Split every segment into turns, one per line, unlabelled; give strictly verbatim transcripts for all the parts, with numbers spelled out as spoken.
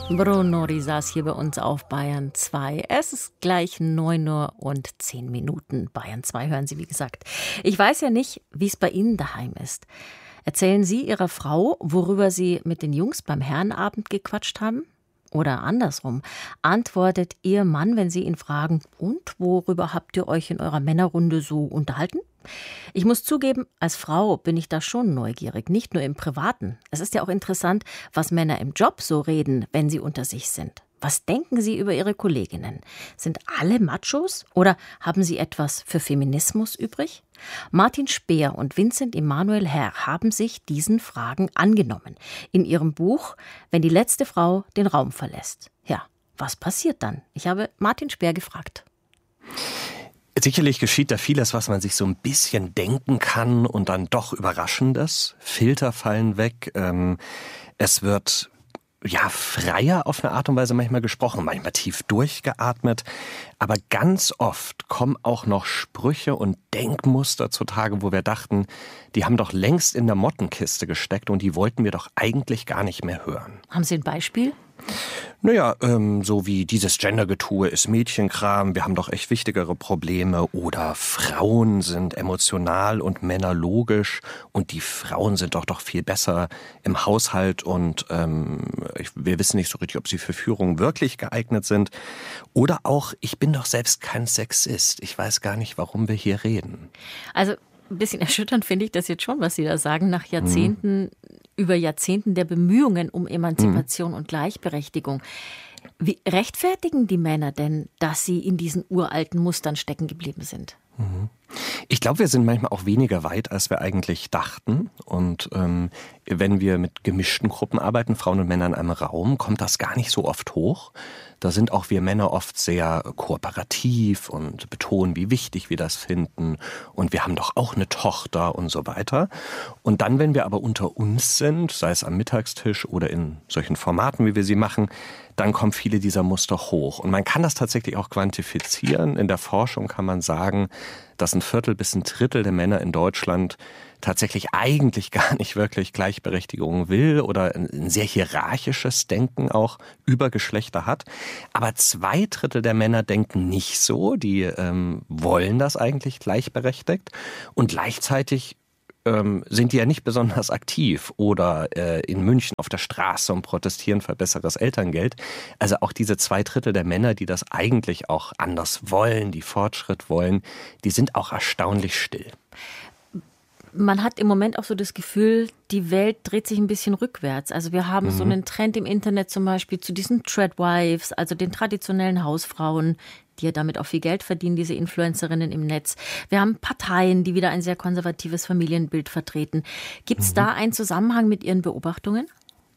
Bruno Risas hier bei uns auf Bayern zwei. Es ist gleich neun Uhr und zehn Minuten. Bayern zwei hören Sie, wie gesagt. Ich weiß ja nicht, wie es bei Ihnen daheim ist. Erzählen Sie Ihrer Frau, worüber Sie mit den Jungs beim Herrenabend gequatscht haben? Oder andersrum, antwortet Ihr Mann, wenn Sie ihn fragen, und worüber habt ihr euch in eurer Männerrunde so unterhalten? Ich muss zugeben, als Frau bin ich da schon neugierig, nicht nur im Privaten. Es ist ja auch interessant, was Männer im Job so reden, wenn sie unter sich sind. Was denken Sie über Ihre Kolleginnen? Sind alle Machos oder haben Sie etwas für Feminismus übrig? Martin Speer und Vincent Emanuel Herr haben sich diesen Fragen angenommen. In ihrem Buch »Wenn die letzte Frau den Raum verlässt«. Ja, was passiert dann? Ich habe Martin Speer gefragt.
Sicherlich geschieht da vieles, was man sich so ein bisschen denken kann und dann doch Überraschendes. Filter fallen weg. Ähm, es wird ja freier auf eine Art und Weise manchmal gesprochen, manchmal tief durchgeatmet. Aber ganz oft kommen auch noch Sprüche und Denkmuster zutage, wo wir dachten, die haben doch längst in der Mottenkiste gesteckt und die wollten wir doch eigentlich gar nicht mehr hören.
Haben Sie ein Beispiel?
Naja, ähm, so wie dieses Gendergetue ist Mädchenkram, wir haben doch echt wichtigere Probleme. Oder Frauen sind emotional und Männer logisch und die Frauen sind doch doch viel besser im Haushalt und ähm, wir wissen nicht so richtig, ob sie für Führung wirklich geeignet sind. Oder auch, ich bin doch selbst kein Sexist, ich weiß gar nicht, warum wir hier reden.
Also ein bisschen erschütternd finde ich das jetzt schon, was Sie da sagen, nach Jahrzehnten, mhm. über Jahrzehnten der Bemühungen um Emanzipation mhm. und Gleichberechtigung. Wie rechtfertigen die Männer denn, dass sie in diesen uralten Mustern stecken geblieben sind?
Mhm. Ich glaube, wir sind manchmal auch weniger weit, als wir eigentlich dachten. Und ähm, wenn wir mit gemischten Gruppen arbeiten, Frauen und Männer in einem Raum, kommt das gar nicht so oft hoch. Da sind auch wir Männer oft sehr kooperativ und betonen, wie wichtig wir das finden. Und wir haben doch auch eine Tochter und so weiter. Und dann, wenn wir aber unter uns sind, sei es am Mittagstisch oder in solchen Formaten, wie wir sie machen, dann kommen viele dieser Muster hoch. Und man kann das tatsächlich auch quantifizieren. In der Forschung kann man sagen, dass ein Viertel bis ein Drittel der Männer in Deutschland tatsächlich eigentlich gar nicht wirklich Gleichberechtigung will oder ein sehr hierarchisches Denken auch über Geschlechter hat. Aber zwei Drittel der Männer denken nicht so, die ähm, wollen das eigentlich gleichberechtigt und gleichzeitig ähm, sind die ja nicht besonders aktiv oder äh, in München auf der Straße und protestieren für besseres Elterngeld. Also auch diese zwei Drittel der Männer, die das eigentlich auch anders wollen, die Fortschritt wollen, die sind auch erstaunlich still.
Man hat im Moment auch so das Gefühl, die Welt dreht sich ein bisschen rückwärts. Also wir haben mhm. so einen Trend im Internet zum Beispiel zu diesen Treadwives, also den traditionellen Hausfrauen, die ja damit auch viel Geld verdienen, diese Influencerinnen im Netz. Wir haben Parteien, die wieder ein sehr konservatives Familienbild vertreten. Gibt es mhm. da einen Zusammenhang mit Ihren Beobachtungen?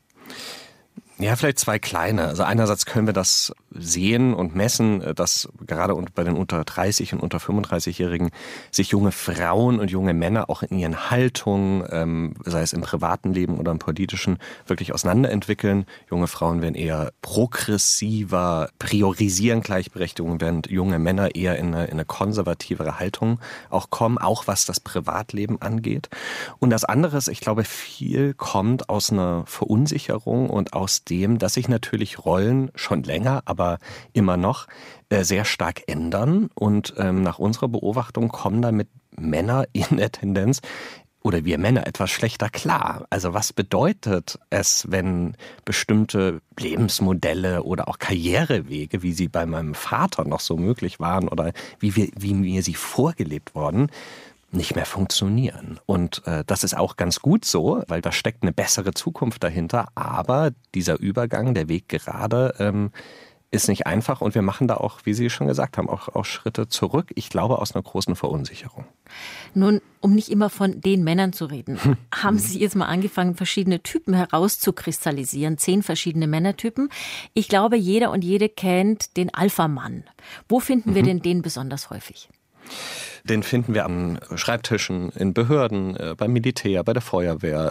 Ja, vielleicht zwei kleine. Also einerseits können wir das sehen und messen, dass gerade bei den unter dreißig und unter fünfunddreißig-Jährigen sich junge Frauen und junge Männer auch in ihren Haltungen, ähm, sei es im privaten Leben oder im politischen, wirklich auseinanderentwickeln. Junge Frauen werden eher progressiver, priorisieren Gleichberechtigung, während junge Männer eher in eine, in eine konservativere Haltung auch kommen, auch was das Privatleben angeht. Und das andere ist, ich glaube, viel kommt aus einer Verunsicherung und aus dem, dass sich natürlich Rollen schon länger, aber immer noch äh, sehr stark ändern. Und ähm, nach unserer Beobachtung kommen damit Männer in der Tendenz, oder wir Männer, etwas schlechter klar. Also was bedeutet es, wenn bestimmte Lebensmodelle oder auch Karrierewege, wie sie bei meinem Vater noch so möglich waren oder wie, wir, wie mir sie vorgelebt wurden, nicht mehr funktionieren. Und äh, das ist auch ganz gut so, weil da steckt eine bessere Zukunft dahinter. Aber dieser Übergang, der Weg gerade, ähm, ist nicht einfach. Und wir machen da auch, wie Sie schon gesagt haben, auch, auch Schritte zurück. Ich glaube, aus einer großen Verunsicherung.
Nun, um nicht immer von den Männern zu reden, hm. haben Sie jetzt mal angefangen, verschiedene Typen herauszukristallisieren. Zehn verschiedene Männertypen. Ich glaube, jeder und jede kennt den Alpha-Mann. Wo finden mhm. wir denn den besonders häufig?
Den finden wir an Schreibtischen, in Behörden, beim Militär, bei der Feuerwehr,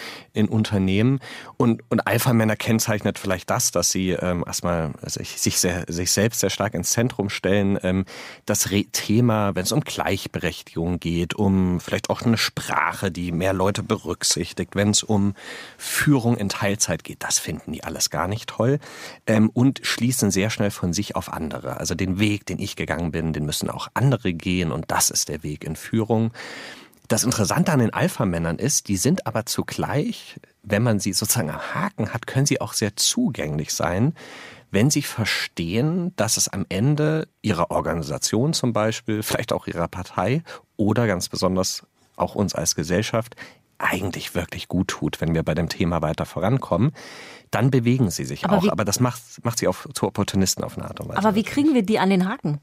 in Unternehmen. Und, und Alpha-Männer kennzeichnet vielleicht das, dass sie ähm, erstmal sich, sich, sehr, sich selbst sehr stark ins Zentrum stellen. Ähm, das Re- Thema, wenn es um Gleichberechtigung geht, um vielleicht auch eine Sprache, die mehr Leute berücksichtigt, wenn es um Führung in Teilzeit geht, das finden die alles gar nicht toll. Ähm, und schließen sehr schnell von sich auf andere. Also den Weg, den ich gegangen bin, den müssen auch andere gehen und das ist der Weg in Führung. Das Interessante an den Alpha-Männern ist, die sind aber zugleich, wenn man sie sozusagen am Haken hat, können sie auch sehr zugänglich sein, wenn sie verstehen, dass es am Ende ihrer Organisation zum Beispiel, vielleicht auch ihrer Partei oder ganz besonders auch uns als Gesellschaft eigentlich wirklich gut tut, wenn wir bei dem Thema weiter vorankommen. Dann bewegen sie sich aber auch. Wie, aber das macht, macht sie auch zu Opportunisten auf eine Art und Weise.
Aber wie kriegen wir die an den Haken?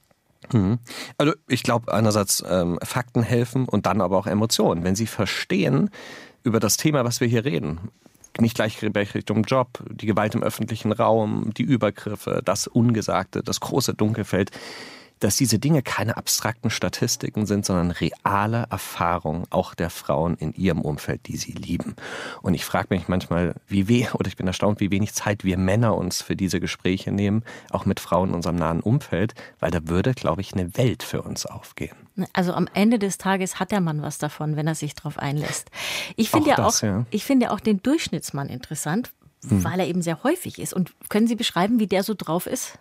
Also ich glaube einerseits ähm, Fakten helfen und dann aber auch Emotionen. Wenn sie verstehen über das Thema, was wir hier reden, nicht Gleichberechtigung im Job, die Gewalt im öffentlichen Raum, die Übergriffe, das Ungesagte, das große Dunkelfeld, dass diese Dinge keine abstrakten Statistiken sind, sondern reale Erfahrungen auch der Frauen in ihrem Umfeld, die sie lieben. Und ich frage mich manchmal, wie we oder ich bin erstaunt, wie wenig Zeit wir Männer uns für diese Gespräche nehmen, auch mit Frauen in unserem nahen Umfeld, weil da würde, glaube ich, eine Welt für uns aufgehen.
Also am Ende des Tages hat der Mann was davon, wenn er sich darauf einlässt. Ich finde ja auch, ja. ich finde ja auch den Durchschnittsmann interessant, hm. weil er eben sehr häufig ist. Und können Sie beschreiben, wie der so drauf ist?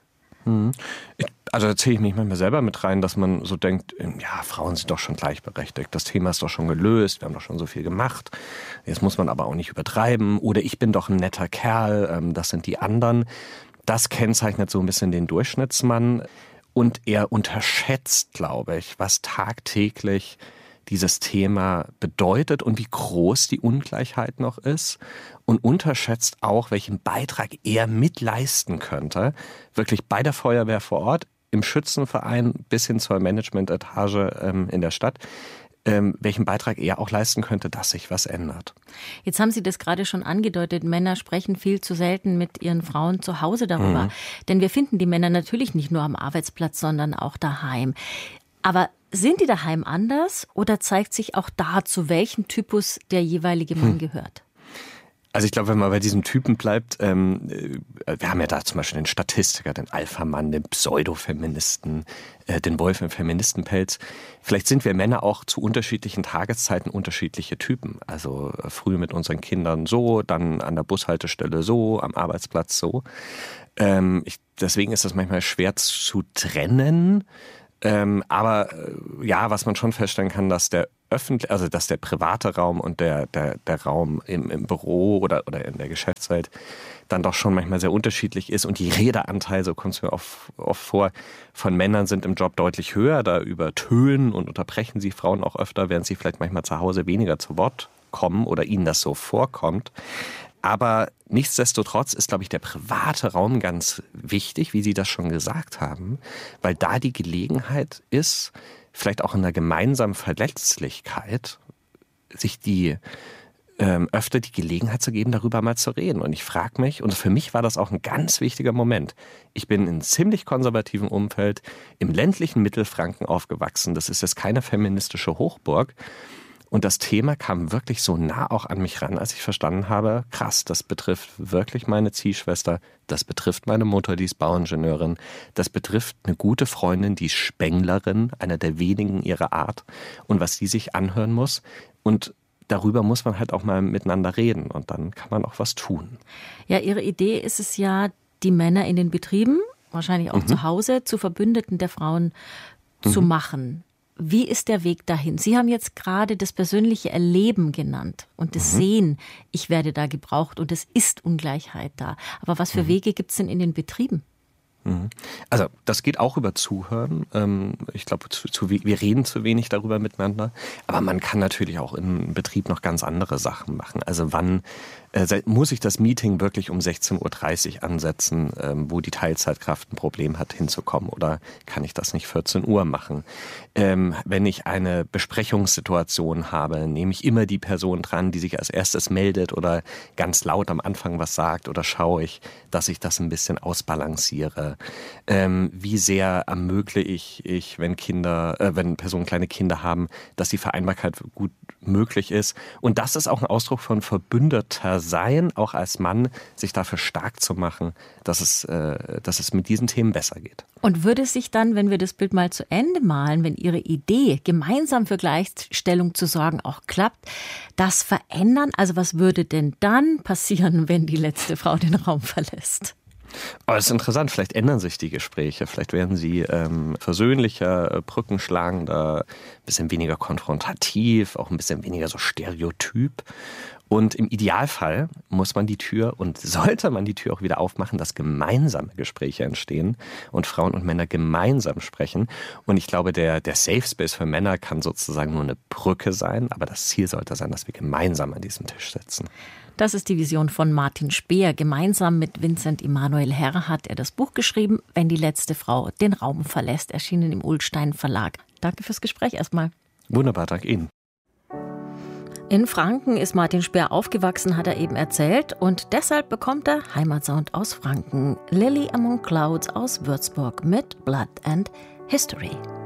Ich, also da zähle ich mich manchmal selber mit rein, dass man so denkt, ja, Frauen sind doch schon gleichberechtigt, das Thema ist doch schon gelöst, wir haben doch schon so viel gemacht, jetzt muss man aber auch nicht übertreiben oder ich bin doch ein netter Kerl, das sind die anderen. Das kennzeichnet so ein bisschen den Durchschnittsmann und er unterschätzt, glaube ich, was tagtäglich dieses Thema bedeutet und wie groß die Ungleichheit noch ist und unterschätzt auch, welchen Beitrag er mitleisten könnte, wirklich bei der Feuerwehr vor Ort, im Schützenverein bis hin zur Managementetage ähm, in der Stadt, ähm, welchen Beitrag er auch leisten könnte, dass sich was ändert.
Jetzt haben Sie das gerade schon angedeutet, Männer sprechen viel zu selten mit ihren Frauen zu Hause darüber. Mhm. Denn wir finden die Männer natürlich nicht nur am Arbeitsplatz, sondern auch daheim. Aber sind die daheim anders oder zeigt sich auch da, zu welchem Typus der jeweilige Mann hm. gehört?
Also ich glaube, wenn man bei diesem Typen bleibt, ähm, wir haben ja da zum Beispiel den Statistiker, den Alpha-Mann, den Pseudo-Feministen, äh, den Wolf im Feministenpelz. Vielleicht sind wir Männer auch zu unterschiedlichen Tageszeiten unterschiedliche Typen. Also äh, früh mit unseren Kindern so, dann an der Bushaltestelle so, am Arbeitsplatz so. Ähm, ich, deswegen ist das manchmal schwer zu trennen. Ähm, aber äh, ja, was man schon feststellen kann, dass der öffentlich, also dass der private Raum und der der der Raum im, im Büro oder oder in der Geschäftswelt dann doch schon manchmal sehr unterschiedlich ist und die Redeanteil, so kommt es mir oft, oft vor, von Männern sind im Job deutlich höher, da übertönen und unterbrechen sie Frauen auch öfter, während sie vielleicht manchmal zu Hause weniger zu Wort kommen oder ihnen das so vorkommt. Aber nichtsdestotrotz ist, glaube ich, der private Raum ganz wichtig, wie Sie das schon gesagt haben, weil da die Gelegenheit ist, vielleicht auch in der gemeinsamen Verletzlichkeit, sich die ähm, öfter die Gelegenheit zu geben, darüber mal zu reden. Und ich frage mich, und für mich war das auch ein ganz wichtiger Moment, ich bin in einem ziemlich konservativen Umfeld im ländlichen Mittelfranken aufgewachsen. Das ist jetzt keine feministische Hochburg. Und das Thema kam wirklich so nah auch an mich ran, als ich verstanden habe, krass, das betrifft wirklich meine Ziehschwester, das betrifft meine Mutter, die ist Bauingenieurin, das betrifft eine gute Freundin, die ist Spenglerin, einer der wenigen ihrer Art und was die sich anhören muss. Und darüber muss man halt auch mal miteinander reden und dann kann man auch was tun.
Ja, Ihre Idee ist es ja, die Männer in den Betrieben, wahrscheinlich auch mhm. zu Hause, zu Verbündeten der Frauen mhm. zu machen. Wie ist der Weg dahin? Sie haben jetzt gerade das persönliche Erleben genannt und das mhm. Sehen, ich werde da gebraucht und es ist Ungleichheit da. Aber was für mhm. Wege gibt es denn in den Betrieben?
Also das geht auch über Zuhören. Ich glaube, zu, zu, wir reden zu wenig darüber miteinander. Aber man kann natürlich auch im Betrieb noch ganz andere Sachen machen. Also wann äh, muss ich das Meeting wirklich um sechzehn Uhr dreißig ansetzen, ähm, wo die Teilzeitkraft ein Problem hat, hinzukommen, oder kann ich das nicht vierzehn Uhr machen? Ähm, wenn ich eine Besprechungssituation habe, nehme ich immer die Person dran, die sich als erstes meldet oder ganz laut am Anfang was sagt, oder schaue ich, dass ich das ein bisschen ausbalanciere? Ähm, wie sehr ermögliche ich, ich wenn Kinder, äh, wenn Personen kleine Kinder haben, dass die Vereinbarkeit gut möglich ist? Und das ist auch ein Ausdruck von Verbündeter sein, auch als Mann, sich dafür stark zu machen, dass es, äh, dass es mit diesen Themen besser geht.
Und würde sich dann, wenn wir das Bild mal zu Ende malen, wenn Ihre Idee, gemeinsam für Gleichstellung zu sorgen, auch klappt, das verändern? Also was würde denn dann passieren, wenn die letzte Frau den Raum verlässt?
Aber es ist interessant, vielleicht ändern sich die Gespräche, vielleicht werden sie ähm, versöhnlicher, brückenschlagender, ein bisschen weniger konfrontativ, auch ein bisschen weniger so stereotyp. Und im Idealfall muss man die Tür und sollte man die Tür auch wieder aufmachen, dass gemeinsame Gespräche entstehen und Frauen und Männer gemeinsam sprechen. Und ich glaube, der, der Safe Space für Männer kann sozusagen nur eine Brücke sein, aber das Ziel sollte sein, dass wir gemeinsam an diesem Tisch sitzen.
Das ist die Vision von Martin Speer. Gemeinsam mit Vincent Emanuel Herr hat er das Buch geschrieben, Wenn die letzte Frau den Raum verlässt, erschienen im Ullstein Verlag. Danke fürs Gespräch erstmal.
Wunderbar, danke Ihnen.
In Franken ist Martin Speer aufgewachsen, hat er eben erzählt. Und deshalb bekommt er Heimatsound aus Franken. Lily Among Clouds aus Würzburg mit Blood and History.